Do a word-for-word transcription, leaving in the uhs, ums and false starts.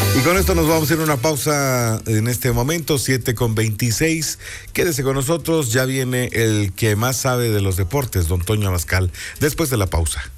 Y con esto nos vamos a ir a una pausa en este momento, siete con veintiséis. Quédese con nosotros, ya viene el que más sabe de los deportes, don Toño Abascal, después de la pausa.